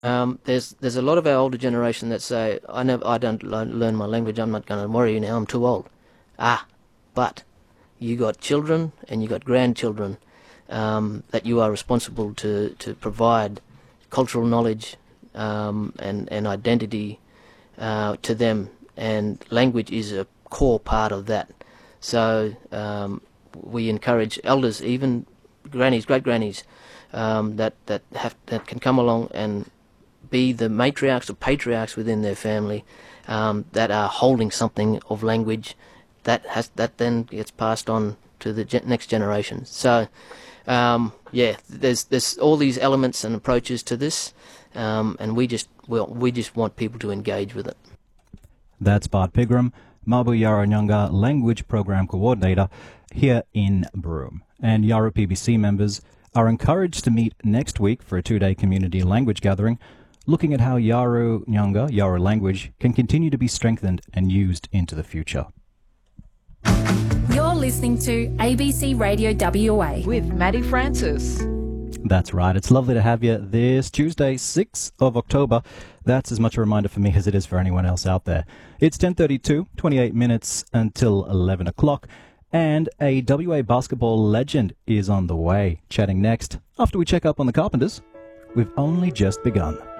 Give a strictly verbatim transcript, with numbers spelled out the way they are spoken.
Um, there's there's a lot of our older generation that say, I never, I don't learn, learn my language. I'm not going to worry you now. I'm too old. Ah, but you got children and you got grandchildren um, that you are responsible to to provide cultural knowledge um, and and identity uh, to them, and language is a core part of that. So um, we encourage elders, even grannies, great grannies, um, that that have that can come along and be the matriarchs or patriarchs within their family um, that are holding something of language that has that then gets passed on to the ge- next generation. So um, yeah, there's there's all these elements and approaches to this, um, and we just well we just want people to engage with it. That's Bart Pigram, Mabu Yarra Nyanga Language Program Coordinator here in Broome. And Yarra P B C members are encouraged to meet next week for a two-day community language gathering, looking at how Yarra Nyanga, Yarra language, can continue to be strengthened and used into the future. You're listening to A B C Radio W A with Maddie Francis. That's right. It's lovely to have you this Tuesday, sixth of October. That's as much a reminder for me as it is for anyone else out there. It's ten thirty-two, twenty-eight minutes until eleven o'clock, and a W A basketball legend is on the way. Chatting next after we check up on the Carpenters. We've only just begun.